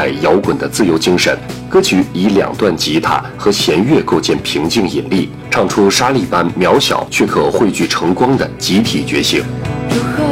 代摇滚的自由精神。歌曲以2段吉他和弦乐构建平静引力，唱出沙粒般渺小却可汇聚成光的集体觉醒。 如何